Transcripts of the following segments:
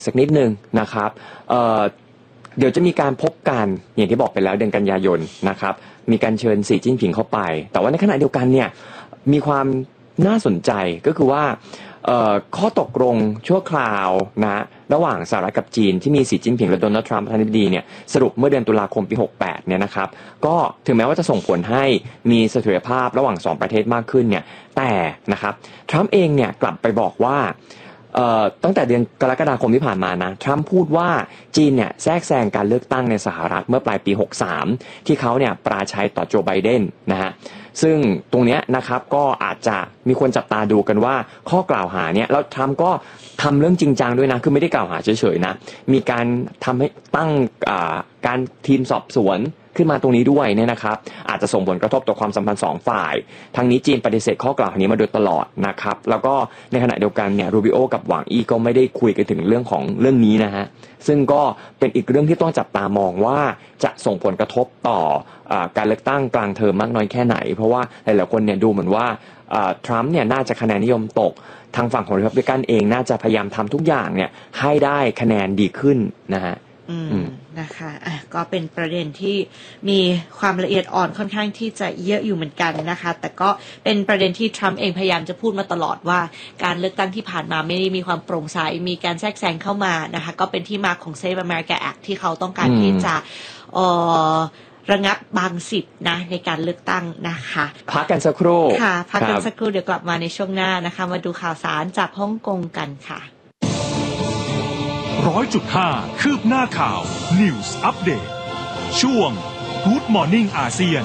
สักนิดนึงนะครับเดี๋ยวจะมีการพบกันอย่างที่บอกไปแล้วเดือนกันยายนนะครับมีการเชิญสีจิ้นผิงเข้าไปแต่ว่าในขณะเดียวกันเนี่ยมีความน่าสนใจก็คือว่าข้อตกลงชั่วคราวนะระหว่างสหรัฐกับจีนที่มีสีจิ้นผิงและโดนัลด์ทรัมป์ประธานาธิบดีเนี่ยสรุปเมื่อเดือนตุลาคมปี68เนี่ยนะครับก็ถึงแม้ว่าจะส่งผลให้มีเสถียรภาพระหว่าง2ประเทศมากขึ้นเนี่ยแต่นะครับทรัมป์เองเนี่ยกลับไปบอกว่าตั้งแต่เดือนกรกฎาคมที่ผ่านมานะทรัมป์พูดว่าจีนเนี่ยแทรกแซงการเลือกตั้งในสหรัฐเมื่อปลายปี63ที่เขาเนี่ยปราชัยต่อโจไบเดนนะฮะซึ่งตรงเนี้ยนะครับก็อาจจะมีคนจับตาดูกันว่าข้อกล่าวหาเนี่ยแล้วทรัมป์ก็ทำเรื่องจริงจังด้วยนะคือไม่ได้กล่าวหาเฉยๆนะมีการทำให้ตั้งการทีมสอบสวนขึ้นมาตรงนี้ด้วยเนี่ยนะครับอาจจะส่งผลกระทบต่อความสัมพันธ์2ฝ่ายทางนี้จีนปฏิเสธข้อกล่าวหานี้มาโดยตลอดนะครับแล้วก็ในขณะเดียวกันเนี่ยรูบิโอกับหวังอี้ก็ไม่ได้คุยกันถึงเรื่องของเรื่องนี้นะฮะซึ่งก็เป็นอีกเรื่องที่ต้องจับตามองว่าจะส่งผลกระทบต่อการเลือกตั้งกลางเทอมมากน้อยแค่ไหนเพราะว่าหลายๆคนเนี่ยดูเหมือนว่าทรัมป์เนี่ยน่าจะคะแนนนิยมตกทางฝั่งของรีพับลิกันเองน่าจะพยายามทำทุกอย่างเนี่ยให้ได้คะแนนดีขึ้นนะฮะนะคะก็เป็นประเด็นที่มีความละเอียดอ่อนค่อนข้างที่จะเยอะอยู่เหมือนกันนะคะแต่ก็เป็นประเด็นที่ทรัมป์เองพยายามจะพูดมาตลอดว่าการเลือกตั้งที่ผ่านมาไม่ได้มีความโปร่งใสมีการแทรกแซงเข้ามานะคะก็เป็นที่มาของ Save America Act ที่เขาต้องการที่จะระงับบางสิทธิ์นะในการเลือกตั้งนะคะพักกันสักครู่ค่ะพักกันสักครู่เดี๋ยวกลับมาในช่วงหน้านะคะมาดูข่าวสารจากฮ่องกงกันค่ะ 100.5 คืบหน้าข่าว News Update ช่วง Good Morning อาเซียน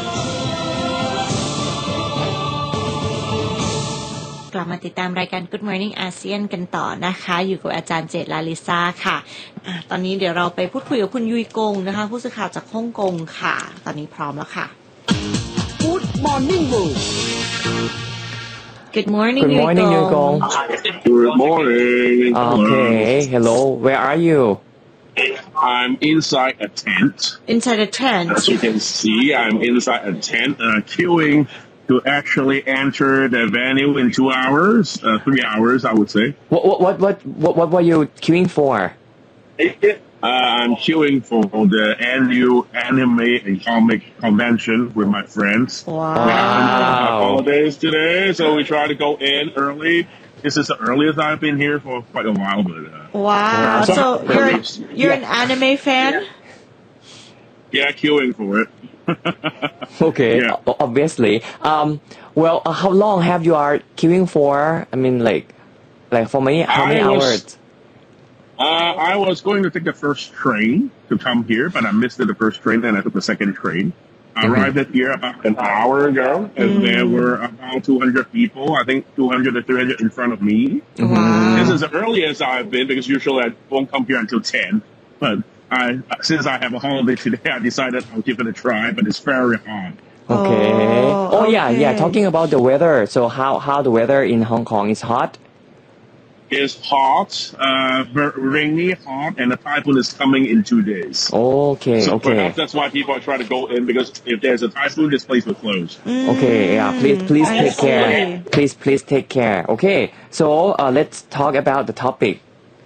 กลับมาติดตามรายการ Good Morning อาเซียนกันต่อนะคะอยู่กับอาจารย์เจตลาลิซ่าค่ะตอนนี้เดี๋ยวเราไปพูดคุยกับคุณยุยกงนะคะผู้สื่อข่าวจากฮ่องกงค่ะตอนนี้พร้อมแล้วค่ะ Good Morning World Good morning, Good morning, Yugong. Good morning. Okay, hello. Where are you? I'm inside a tent. Inside a tent. As you can see, I'm inside a tent, queuing to actually enter the venue in 2 hours, 3 hours, I would say. What were you queuing for? I'm queuing for the annual anime and comic convention with my friends. Wow. Holidays today, so we try to go in early. This is the earliest I've been here for quite a while. But, wow. So you're an anime fan? Yeah, queuing for it. Okay, yeah. Obviously. Well, how long have you are queuing for? I mean, like for how many hours? I was going to take the first train to come here, but I missed the first train, then I took the second train. I arrived here about an hour ago, and there were about 200 people, I think 200 to 300 in front of me. Wow. This is the earliest I've been, because usually I won't come here until 10. But since I have a holiday today, I decided I'll give it a try, but it's very hot. Okay. Oh, yeah. Talking about the weather. So how the weather in Hong Kong is hot? It's hot, rainy, hot, and the typhoon is coming in 2 days. Okay. Perhaps that's why people are trying to go in, because if there's a typhoon, this place will close. Okay, yeah. Please take care. Please take care. Okay. So let's talk about the topic.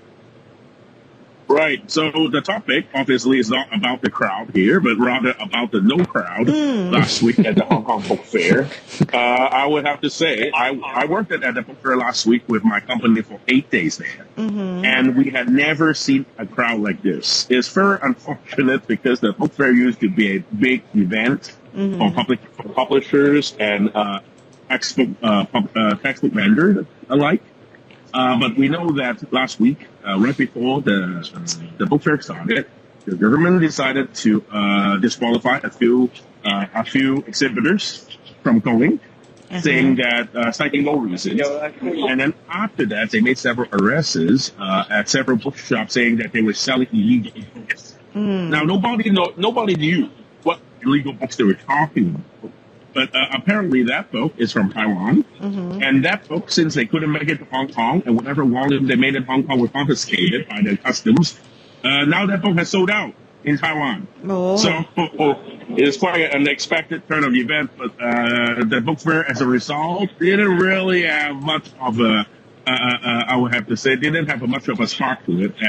Right. So the topic, obviously, is not about the crowd here, but rather about the no crowd last week at the Hong Kong Book Fair. I would have to say, I worked at the book fair last week with my company for 8 days there. And we had never seen a crowd like this. It's very unfortunate because the book fair used to be a big event for publishers and textbook vendors alike. But we know that last week, right before the book fair started, the government decided to disqualify a few exhibitors from going, saying that citing no reasons. And then after that, they made several arrests at several bookshops, saying that they were selling illegal books. Now nobody knew what illegal books they were talking about. But apparently that book is from Taiwan. And that book, since they couldn't make it to Hong Kong, and whatever volume they made in Hong Kong was confiscated by the customs, now that book has sold out in Taiwan. So it's quite an unexpected turn of event. But the book fair, as a result, didn't really have much of a I would have to say didn't have much of a spark to it.